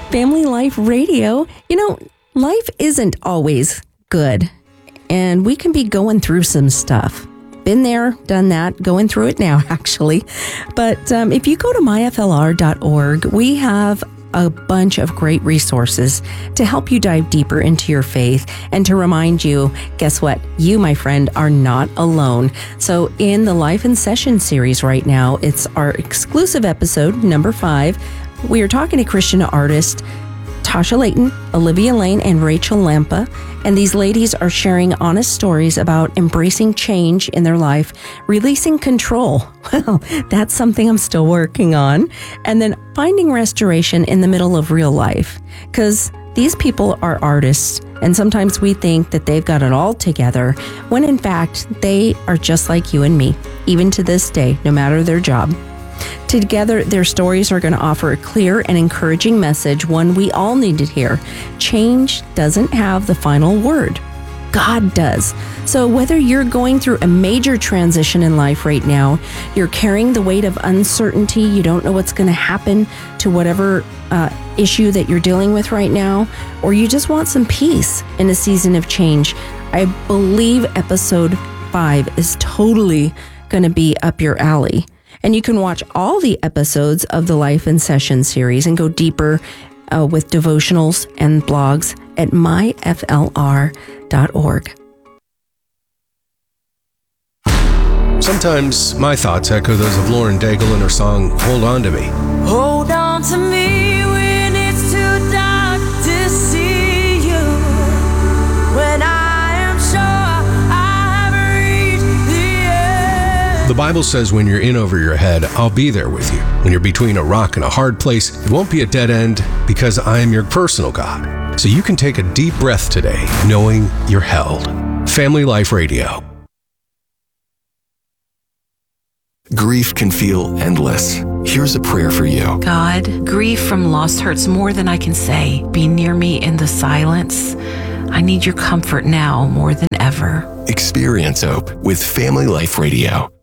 Family Life Radio. You know, life isn't always good, and we can be going through some stuff. Been there, done that, going through it now, actually. But if you go to myflr.org, we have a bunch of great resources to help you dive deeper into your faith and to remind you, guess what? You, my friend, are not alone. So in the Life in Session series right now, it's our exclusive episode, number 5. We are talking to Christian artists Tasha Layton, Olivia Lane, and Rachel Lampa. And these ladies are sharing honest stories about embracing change in their life, releasing control. Well, that's something I'm still working on. And then finding restoration in the middle of real life. Because these people are artists, and sometimes we think that they've got it all together, when in fact, they are just like you and me, even to this day, no matter their job. Together, their stories are going to offer a clear and encouraging message, one we all need to hear. Change doesn't have the final word. God does. So whether you're going through a major transition in life right now, you're carrying the weight of uncertainty, you don't know what's going to happen to whatever issue that you're dealing with right now, or you just want some peace in a season of change, I believe episode 5 is totally going to be up your alley. And you can watch all the episodes of the Life in Session series and go deeper with devotionals and blogs at myflr.org. Sometimes my thoughts echo those of Lauren Daigle in her song, Hold On To Me. Hold on to me when it's too dark to see you. When I am sure I have reached the end. The Bible says when you're in over your head, I'll be there with you. When you're between a rock and a hard place, it won't be a dead end because I am your personal God. So you can take a deep breath today, knowing you're held. Family Life Radio. Grief can feel endless. Here's a prayer for you. God, grief from loss hurts more than I can say. Be near me in the silence. I need your comfort now more than ever. Experience hope with Family Life Radio.